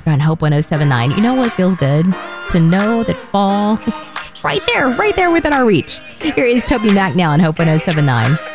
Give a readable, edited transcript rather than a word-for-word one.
on Hope 1079. You know what feels good? To know that fall right there within our reach. Here is Toby Mac now on Hope 1079.